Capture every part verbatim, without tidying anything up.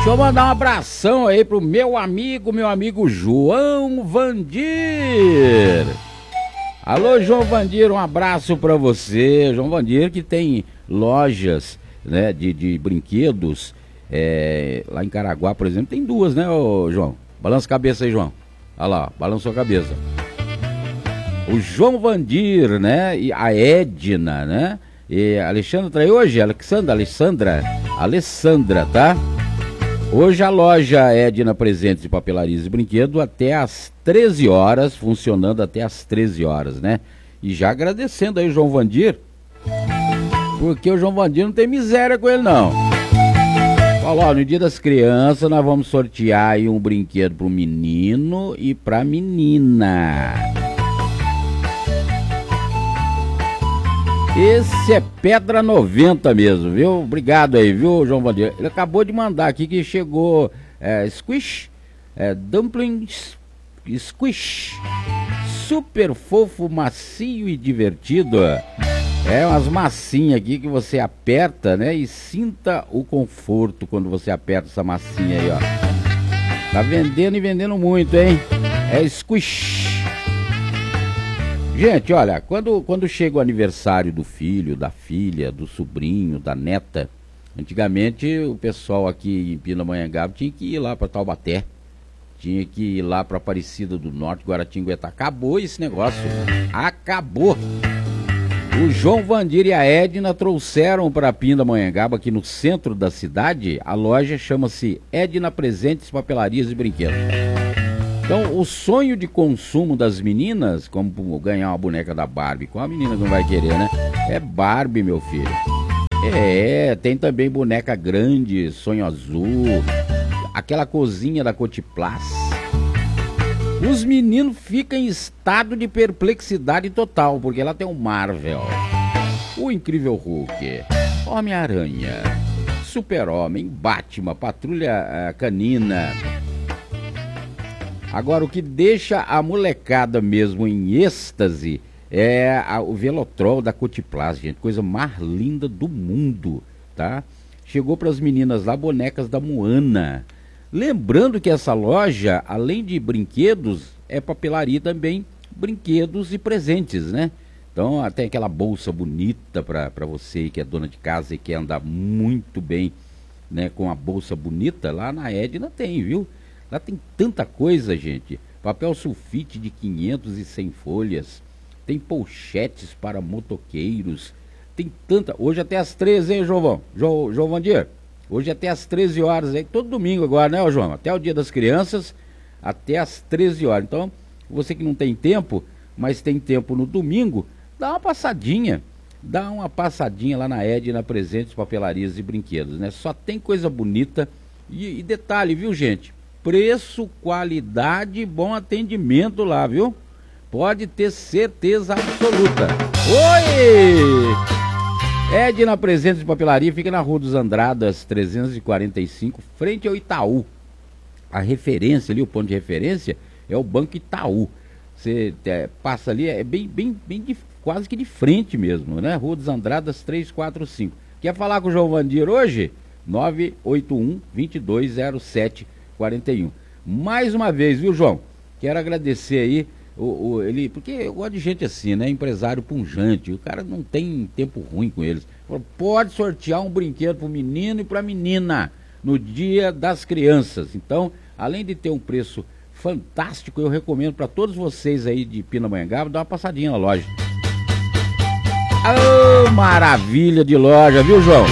Deixa eu mandar um abração aí pro meu amigo, meu amigo João Vandir. Alô, João Vandir, um abraço pra você. João Vandir que tem lojas, né, de, de brinquedos, é, lá em Caraguá, por exemplo, tem duas, né, ô, João? Balança a cabeça aí, João. Olha lá, balançou a cabeça. O João Vandir, né, e a Edna, né, e a Alexandra tá aí hoje, Alexandra, Alessandra, Alessandra, tá? Hoje a loja Edna Presentes de Papelarias e Brinquedo até às treze horas, funcionando até às treze horas, né? E já agradecendo aí o João Vandir, porque o João Vandir não tem miséria com ele não. Falou, ó, no dia das crianças nós vamos sortear aí um brinquedo pro menino e pra menina. Esse é pedra noventa mesmo, viu? Obrigado aí, viu, João Vandir? Ele acabou de mandar aqui que chegou é, squish, é, dumplings, squish, super fofo, macio e divertido. É umas massinhas aqui que você aperta, né? E sinta o conforto quando você aperta essa massinha aí, ó. Tá vendendo e vendendo muito, hein? É squish. Gente, olha, quando, quando chega o aniversário do filho, da filha, do sobrinho, da neta, antigamente o pessoal aqui em Pindamonhangaba tinha que ir lá para Taubaté, tinha que ir lá para Aparecida do Norte, Guaratinguetá. Acabou esse negócio, acabou. O João Vandir e a Edna trouxeram para Pindamonhangaba, aqui no centro da cidade, a loja chama-se Edna Presentes, Papelarias e Brinquedos. Então, o sonho de consumo das meninas, como ganhar uma boneca da Barbie, com a menina que não vai querer, né? É Barbie, meu filho. É, tem também boneca grande, sonho azul, aquela cozinha da Cotiplas. Os meninos ficam em estado de perplexidade total, porque ela tem o Marvel, o Incrível Hulk, Homem-Aranha, Super-Homem, Batman, Patrulha Canina. Agora, o que deixa a molecada mesmo em êxtase é a, o Velotrol da Cotiplas, gente. Coisa mais linda do mundo, tá? Chegou para as meninas lá bonecas da Moana. Lembrando que essa loja, além de brinquedos, é papelaria também, brinquedos e presentes, né? Então, tem aquela bolsa bonita para você que é dona de casa e quer andar muito bem, né, com a bolsa bonita. Lá na Edna tem, viu? Lá tem tanta coisa, gente. Papel sulfite de quinhentos e cem folhas. Tem pochetes para motoqueiros. Tem tanta... Hoje até às treze, hein, João? João, João Vandir? Hoje até às treze horas, hein? Todo domingo agora, né, João? Até o dia das crianças, até às treze horas. Então, você que não tem tempo, mas tem tempo no domingo, dá uma passadinha. Dá uma passadinha lá na Edna Presentes, Papelarias e Brinquedos, né? Só tem coisa bonita. E, e detalhe, viu, gente? Preço, qualidade e bom atendimento lá, viu? Pode ter certeza absoluta. Oi! Edna Presentes de Papelaria fica na Rua dos Andradas, trezentos e quarenta e cinco, frente ao Itaú. A referência ali, o ponto de referência, é o Banco Itaú. Você é, passa ali, é bem, bem, bem de, quase que de frente mesmo, né? Rua dos Andradas, trezentos e quarenta e cinco. Quer falar com o João Vandir hoje? nove oito um, dois dois zero sete, quarenta e um. Mais uma vez, viu, João? Quero agradecer aí o, o, ele, porque eu gosto de gente assim, né? Empresário punjante, o cara não tem tempo ruim com eles. Pode sortear um brinquedo pro menino e pra menina no dia das crianças. Então, além de ter um preço fantástico, eu recomendo para todos vocês aí de Pindamonhangaba dar uma passadinha na loja. Oh, maravilha de loja, viu, João?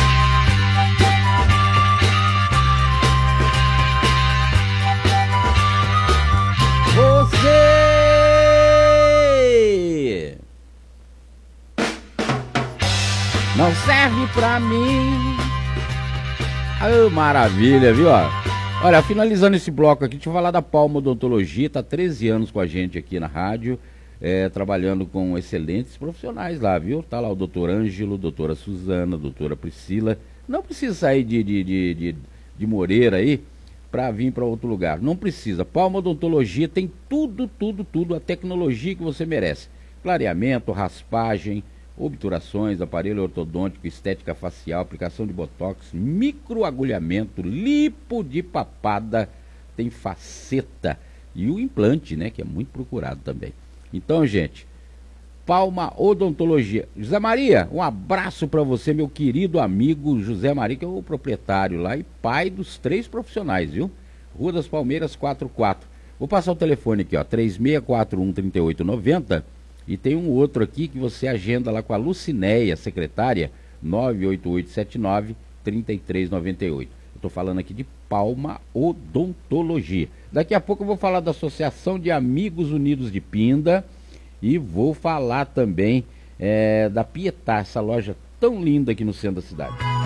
Não serve pra mim. Oh, maravilha, viu? Olha, finalizando esse bloco aqui, deixa eu falar da Palma Odontologia. Tá treze anos com a gente aqui na rádio, é, trabalhando com excelentes profissionais lá, viu? Tá lá o doutor Ângelo, doutora Suzana, doutora Priscila. Não precisa sair de, de, de, de, de Moreira aí pra vir para outro lugar. Não precisa. Palma Odontologia tem tudo, tudo, tudo, a tecnologia que você merece. Clareamento, raspagem, obturações, aparelho ortodôntico, estética facial, aplicação de botox, microagulhamento, lipo de papada, tem faceta e o implante, né, que é muito procurado também. Então, gente, Palma Odontologia. José Maria, um abraço para você, meu querido amigo José Maria, que é o proprietário lá e pai dos três profissionais, viu? Rua das Palmeiras quarenta e quatro. Vou passar o telefone aqui, ó, três seis quatro um, três oito nove zero, e tem um outro aqui que você agenda lá com a Lucinéia, secretária, nove oito oito sete nove, três três nove oito. Eu tô falando aqui de Palma Odontologia. Daqui a pouco eu vou falar da Associação de Amigos Unidos de Pinda e vou falar também é, da Pietá, essa loja tão linda aqui no centro da cidade.